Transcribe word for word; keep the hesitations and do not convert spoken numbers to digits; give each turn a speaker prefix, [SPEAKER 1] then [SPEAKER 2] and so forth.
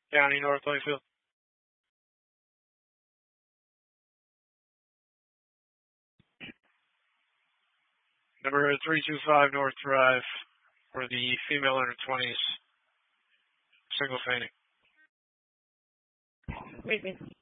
[SPEAKER 1] County, North Layfield. Number three two five North Drive for the female under twenties, single fainting.
[SPEAKER 2] Wait, wait.